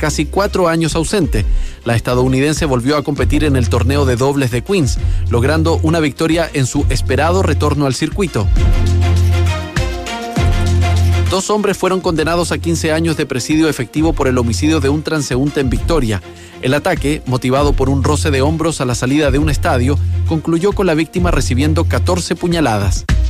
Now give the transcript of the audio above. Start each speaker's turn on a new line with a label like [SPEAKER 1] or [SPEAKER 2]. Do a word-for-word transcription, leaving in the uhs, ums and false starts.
[SPEAKER 1] casi cuatro años ausente. La estadounidense volvió a competir en el torneo de dobles de Queens, logrando una victoria en su esperado retorno al circuito. Dos hombres fueron condenados a quince años de presidio efectivo por el homicidio de un transeúnte en Victoria. El ataque, motivado por un roce de hombros a la salida de un estadio, concluyó con la víctima recibiendo catorce puñaladas.